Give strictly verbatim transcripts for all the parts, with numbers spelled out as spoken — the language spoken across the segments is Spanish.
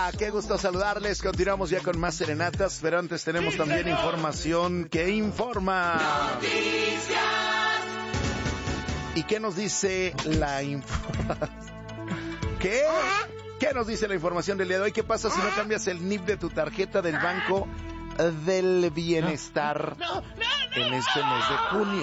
qué gusto saludarles. Continuamos ya con más serenatas, pero antes tenemos también información que informa. Noticias. ¿Y qué nos dice la información? ¿Qué? ¿Qué nos dice la información del día de hoy? ¿Qué pasa si no cambias el N I P de tu tarjeta del Banco del Bienestar en este mes de junio?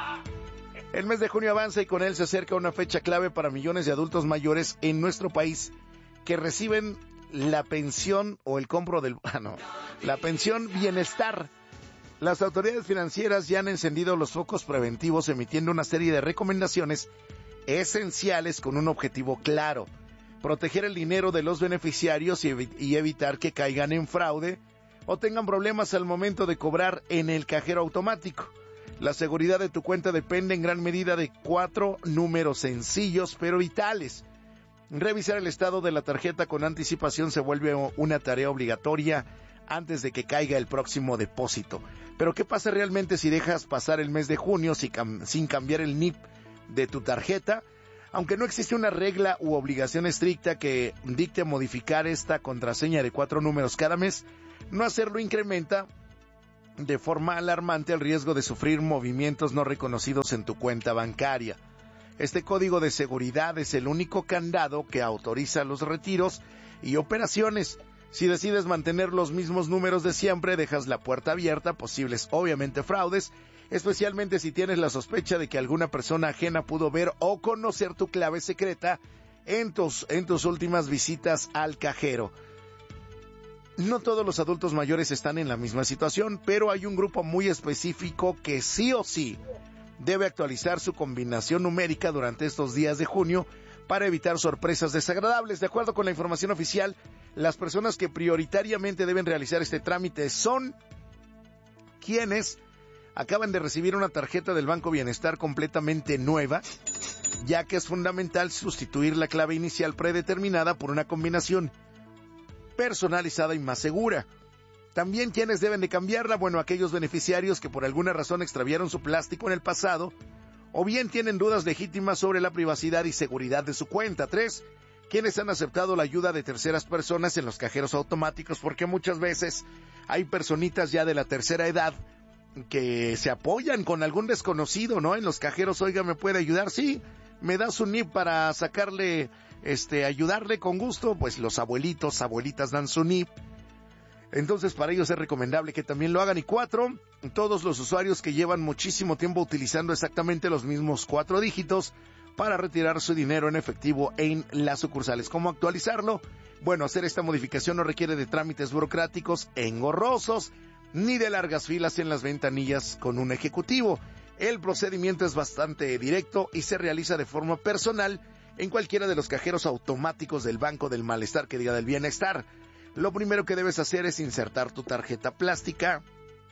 El mes de junio avanza y con él se acerca una fecha clave para millones de adultos mayores en nuestro país que reciben la pensión o el compro del... Ah, no, la pensión Bienestar. Las autoridades financieras ya han encendido los focos preventivos emitiendo una serie de recomendaciones esenciales con un objetivo claro: proteger el dinero de los beneficiarios y, evi- y evitar que caigan en fraude o tengan problemas al momento de cobrar en el cajero automático. La seguridad de tu cuenta depende en gran medida de cuatro números sencillos pero vitales. Revisar el estado de la tarjeta con anticipación se vuelve una tarea obligatoria antes de que caiga el próximo depósito. Pero ¿qué pasa realmente si dejas pasar el mes de junio sin, cam- sin cambiar el N I P de tu tarjeta? Aunque no existe una regla u obligación estricta que dicte modificar esta contraseña de cuatro números cada mes, no hacerlo incrementa de forma alarmante el riesgo de sufrir movimientos no reconocidos en tu cuenta bancaria. Este código de seguridad es el único candado que autoriza los retiros y operaciones. Si decides mantener los mismos números de siempre, dejas la puerta abierta a posibles, obviamente, fraudes, especialmente si tienes la sospecha de que alguna persona ajena pudo ver o conocer tu clave secreta en tus, en tus últimas visitas al cajero. No todos los adultos mayores están en la misma situación, pero hay un grupo muy específico que sí o sí debe actualizar su combinación numérica durante estos días de junio para evitar sorpresas desagradables. De acuerdo con la información oficial, las personas que prioritariamente deben realizar este trámite son quienes acaban de recibir una tarjeta del Banco Bienestar completamente nueva, ya que es fundamental sustituir la clave inicial predeterminada por una combinación personalizada y más segura. También quienes deben de cambiarla, bueno, aquellos beneficiarios que por alguna razón extraviaron su plástico en el pasado, o bien tienen dudas legítimas sobre la privacidad y seguridad de su cuenta. Tres, quienes han aceptado la ayuda de terceras personas en los cajeros automáticos, porque muchas veces hay personitas ya de la tercera edad que se apoyan con algún desconocido, ¿no? En los cajeros, oiga, ¿me puede ayudar? Sí, me da su N I P para sacarle, este, ayudarle con gusto. Pues los abuelitos, abuelitas dan su N I P. Entonces, para ellos es recomendable que también lo hagan. Y cuatro, todos los usuarios que llevan muchísimo tiempo utilizando exactamente los mismos cuatro dígitos para retirar su dinero en efectivo en las sucursales. ¿Cómo actualizarlo? Bueno, hacer esta modificación no requiere de trámites burocráticos engorrosos ni de largas filas en las ventanillas con un ejecutivo. El procedimiento es bastante directo y se realiza de forma personal en cualquiera de los cajeros automáticos del Banco del Malestar, que diga del Bienestar. Lo primero que debes hacer es insertar tu tarjeta plástica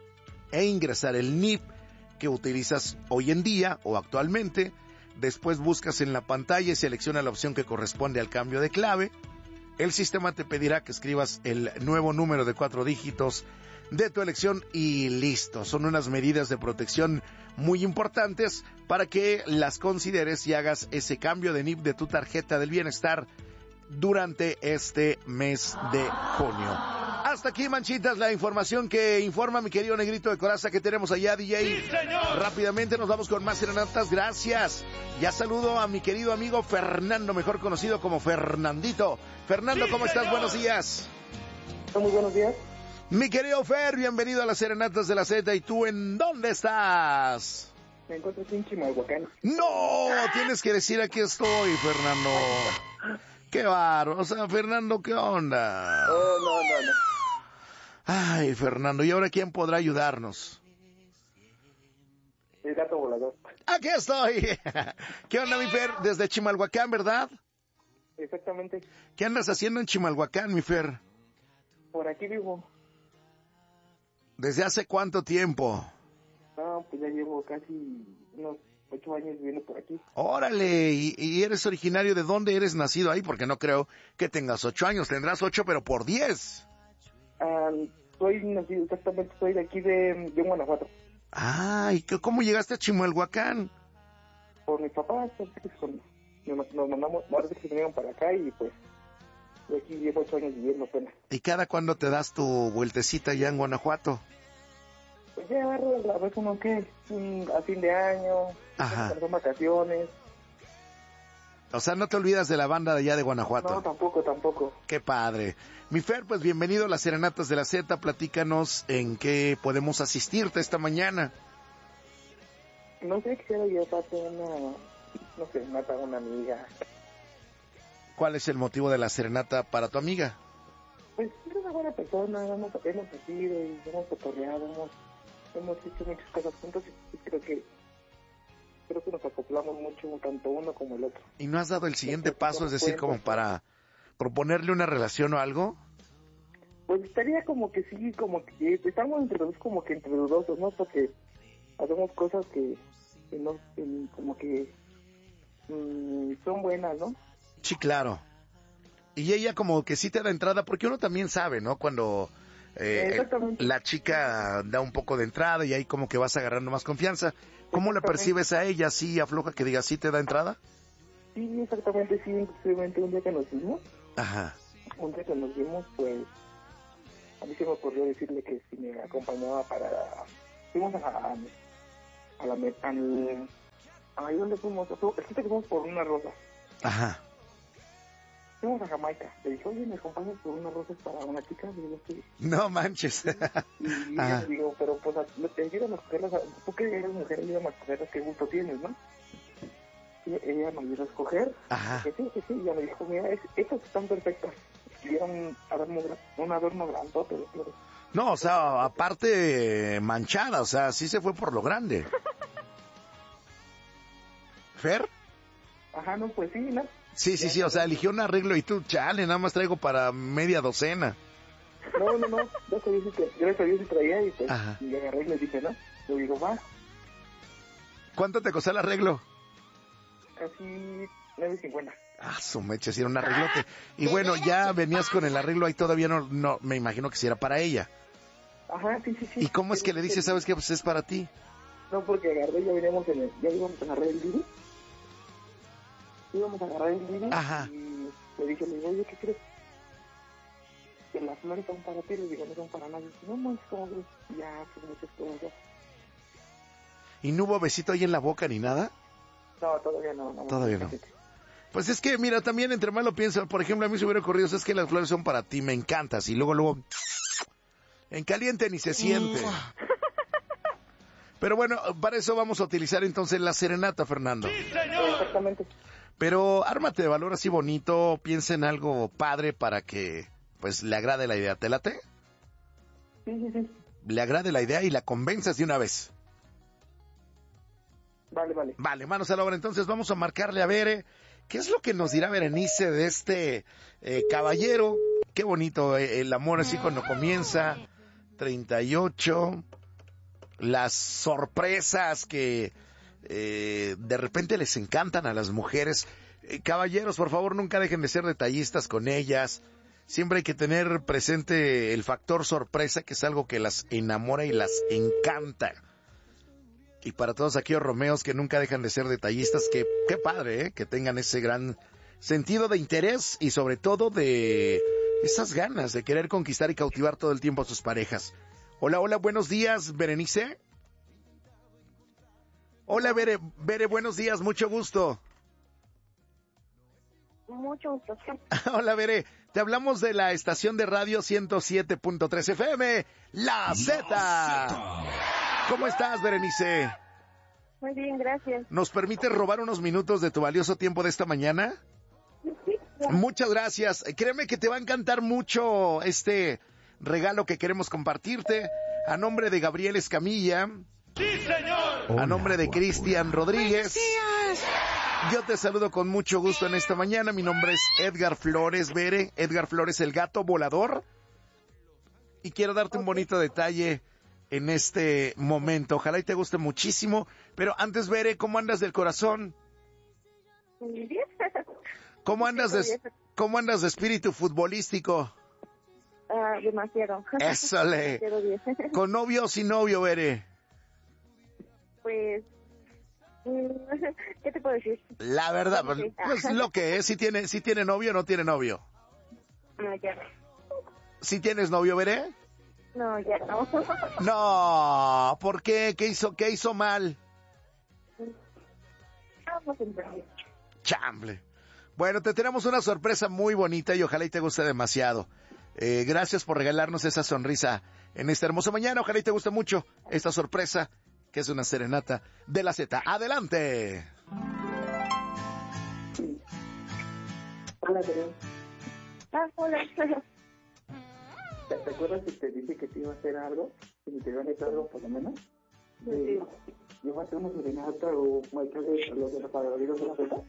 e ingresar el N I P que utilizas hoy en día o actualmente. Después buscas en la pantalla y selecciona la opción que corresponde al cambio de clave. El sistema te pedirá que escribas el nuevo número de cuatro dígitos de tu elección y listo. Son unas medidas de protección muy importantes para que las consideres y hagas ese cambio de N I P de tu tarjeta del Bienestar durante este mes de junio. Hasta aquí, manchitas, la información que informa mi querido negrito de coraza que tenemos allá, D J. ¡Sí, señor! Rápidamente nos vamos con más serenatas. Gracias. Ya saludo a mi querido amigo Fernando, mejor conocido como Fernandito. Fernando, ¡Sí, ¿cómo estás? señor! Buenos días. Muy buenos días. Mi querido Fer, bienvenido a las serenatas de la Z. ¿Y tú en dónde estás? Me encuentro aquí en Chimalhuacán. No, tienes que decir aquí estoy, Fernando. Qué bárbaro. O sea, Fernando, ¿qué onda? Oh, no, no, no. Ay, Fernando, ¿y ahora quién podrá ayudarnos? El gato volador. Aquí estoy. ¿Qué onda, mi Fer? Desde Chimalhuacán, ¿verdad? Exactamente. ¿Qué andas haciendo en Chimalhuacán, mi Fer? Por aquí vivo. ¿Desde hace cuánto tiempo? No, pues ya llevo casi unos ocho años viviendo por aquí. Órale, ¿y, y eres originario de dónde eres nacido ahí? Porque no creo que tengas ocho años, tendrás ocho pero por diez. Ah, soy nacido, exactamente, soy de aquí de, de Guanajuato. Ay, ¿cómo llegaste a Chimalhuacán? Por mis papás, parece que son, nos, nos mandamos, parece que se vinieron para acá y pues Y aquí llevo ocho años viviendo apenas. ¿Y cada cuándo te das tu vueltecita allá en Guanajuato? Pues ya agarro la vez uno que a fin de año, cuando son vacaciones. O sea, no te olvidas de la banda de allá de Guanajuato. No, tampoco, tampoco. Qué padre. Mi Fer, pues bienvenido a las Serenatas de la Z. Platícanos en qué podemos asistirte esta mañana. No sé, quisiera llevarte una, no sé, mata a una amiga. ¿Cuál es el motivo de la serenata para tu amiga? Pues es una buena persona, hemos, hemos salido y hemos cotorreado, hemos, hemos hecho muchas cosas juntos y creo que creo que nos acoplamos mucho tanto uno como el otro. ¿Y no has dado el siguiente paso, es decir, como para proponerle una relación o algo? Pues estaría como que sí, como que estamos entre dos, como que entre dudosos, ¿no? Porque hacemos cosas que, que no, que, como que mmm, son buenas, ¿no? Sí, claro. Y ella como que sí te da entrada, porque uno también sabe, ¿no? Cuando eh, la chica da un poco de entrada y ahí como que vas agarrando más confianza. ¿Cómo la percibes a ella? ¿Sí afloja que diga sí te da entrada? Sí, exactamente, sí, inclusive un día que nos vimos. Ajá. Un día que nos vimos, pues, a mí se me ocurrió decirle que si me acompañaba para... Fuimos a la... A la... Al, ¿ahí dónde fuimos? Es que fuimos por una rosa. Ajá. Fuimos a Jamaica. Le dije, oye, ¿me acompañas por unas rosas para una chica? Le digo, sí. No manches. Y yo digo, pero pues, ayúdame a escogerlas. Tú que eres mujer, ayúdame a escogerlas, qué gusto tienes, ¿no? Y ella me ayudó a escoger. Ajá. Dije, sí, sí, sí. Y ella me dijo, mira, es, estas están perfectas. Y era un adorno, un adorno grandote de flores. No, o sea, aparte manchada, o sea, sí se fue por lo grande. ¿Fer? Ajá, no, pues sí, ¿no? Sí, sí, sí, o sea, eligió un arreglo y tú, chale, nada más traigo para media docena. No, no, no, gracias a Dios sí, gracias a Dios sí traía y pues, Ajá. Y agarré y le dije, ¿no? Le digo, va. ¿Cuánto te costó el arreglo? Casi nueve cincuenta. Ah, su mecha, sí era un arreglote. Y bueno, ya venías con el arreglo ahí, todavía no, no, me imagino que sí era para ella. Ajá, sí, sí, sí. ¿Y cómo es que le dices, sabes qué, pues es para ti? No, porque agarré, ya veníamos en el, ya íbamos a agarrar el Didi. Íbamos a agarrar el Didi. Ajá. Y le dije, le digo, oye, ¿qué crees? Que las flores son para ti, le digo, no son para nadie. No, no, como que ya, pues muchas cosas. ¿Y no hubo besito ahí en la boca ni nada? No, todavía no. no todavía no. Pues es que, mira, también entre más lo pienso, por ejemplo, a mí se hubiera ocurrido, es que las flores son para ti, me encantas, y luego, luego, en caliente ni se siente. Pero bueno, para eso vamos a utilizar entonces la serenata, Fernando. Sí, señor. Exactamente. Pero ármate de valor así bonito, piensa en algo padre para que, pues, le agrade la idea. ¿Te late? Sí, sí, sí. Le agrade la idea y la convenzas de una vez. Vale, vale. Vale, manos a la obra. Entonces vamos a marcarle a Bere. ¿Qué es lo que nos dirá Berenice de este eh, caballero? Qué bonito, eh, el amor así cuando comienza. treinta y ocho. Las sorpresas que eh, de repente les encantan a las mujeres. Eh, caballeros, por favor, nunca dejen de ser detallistas con ellas. Siempre hay que tener presente el factor sorpresa, que es algo que las enamora y las encanta. Y para todos aquellos romeos que nunca dejan de ser detallistas, que qué padre, ¿eh? Que tengan ese gran sentido de interés y sobre todo de esas ganas de querer conquistar y cautivar todo el tiempo a sus parejas. Hola, hola, buenos días, Berenice. Hola, Bere, Bere, buenos días, mucho gusto. Mucho gusto. Hola, Bere, te hablamos de la estación de radio ciento siete punto tres F M, La Z. ¿Cómo estás, Berenice? Muy bien, gracias. ¿Nos permites robar unos minutos de tu valioso tiempo de esta mañana? Sí, claro. Muchas gracias. Créeme que te va a encantar mucho este regalo que queremos compartirte. A nombre de Gabriel Escamilla. ¡Sí, señor! A nombre de Cristian Rodríguez. Yo te saludo con mucho gusto en esta mañana. Mi nombre es Edgar Flores, Bere. Edgar Flores, el gato volador. Y quiero darte un bonito detalle en este momento. Ojalá y te guste muchísimo. Pero antes, Bere, ¿cómo andas del corazón? Muy bien. ¿Cómo andas de, ¿cómo andas de espíritu futbolístico? Uh, demasiado. Ésale. Demasiado bien. ¿Con novio o sin novio, Bere? Pues, ¿qué te puedo decir? La verdad, Sí. pues lo que es, si tiene, si tiene novio o no tiene novio. No, ya no. ¿Sí tienes novio, Veré? No, ya no. No, ¿por qué? ¿Qué hizo, qué hizo mal? Vamos a entender. Chamble. Bueno, te tenemos una sorpresa muy bonita y ojalá y te guste demasiado. Eh, gracias por regalarnos esa sonrisa en esta hermosa mañana. Ojalá y te guste mucho esta sorpresa, que es una serenata de la Z. ¡Adelante! Hola, Adrián. Ah, hola. ¿Te, ¿Te acuerdas que te dije que te iba a hacer algo? Que me te iba a hacer algo, por lo menos. Sí. Eh, yo voy a hacer una serenata o marcar de los de los padrinos de la Z.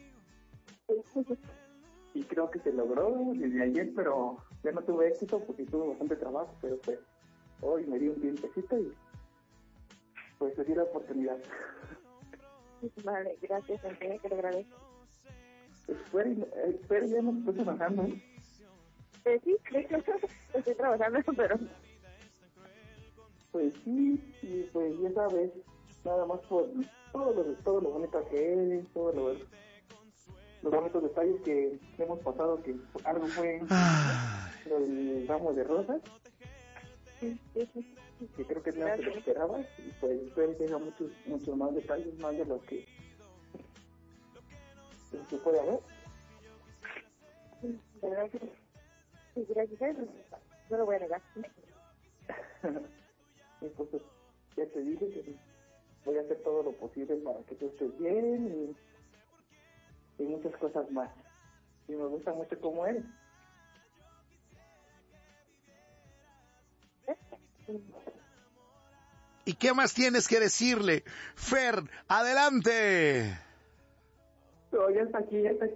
Y creo que se logró desde ayer, pero ya no tuve éxito porque tuve bastante trabajo, pero pues hoy me di un tiempecito y pues me di la oportunidad. Vale, gracias, Antonio, que lo agradezco. Espero, espero ya no estoy trabajando, ¿eh? Eh, sí, de hecho, estoy trabajando, pero... Pues sí, y pues ya sabes, nada más por todo lo, todo lo bonito que eres, todos lo, los bonitos detalles que hemos pasado, que algo fue lo del ramo de rosas, Sí, sí, sí. que creo que no se lo esperaba, y pues espero que haya muchos, muchos más detalles, más de lo que, de lo que puede haber. Sí, de verdad que sí, gracias, no lo voy a negar. Y pues ya te dije que voy a hacer todo lo posible para que tú estés bien y, y muchas cosas más. Y me gusta mucho cómo eres. ¿Y qué más tienes que decirle? Fer, adelante. Pero ya está aquí, ya está aquí.